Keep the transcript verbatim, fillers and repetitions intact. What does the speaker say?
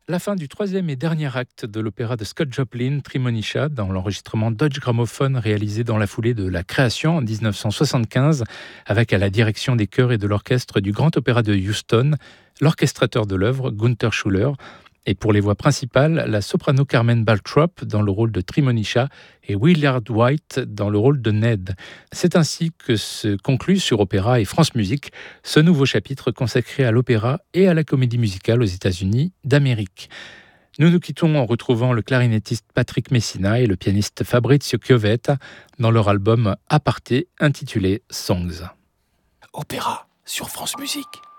La fin du troisième et dernier acte de l'opéra de Scott Joplin, Tremonisha, dans l'enregistrement Deutsche Grammophon réalisé dans la foulée de la création en dix-neuf cent soixante-quinze, avec à la direction des chœurs et de l'orchestre du Grand Opéra de Houston, l'orchestrateur de l'œuvre, Gunther Schuller, et pour les voix principales, la soprano Carmen Baltrop dans le rôle de Tremonisha et Willard White dans le rôle de Ned. C'est ainsi que se conclut sur Opéra et France Musique ce nouveau chapitre consacré à l'opéra et à la comédie musicale aux États-Unis d'Amérique. Nous nous quittons en retrouvant le clarinettiste Patrick Messina et le pianiste Fabrizio Chiovetta dans leur album Aparté intitulé Songs. Opéra sur France Musique.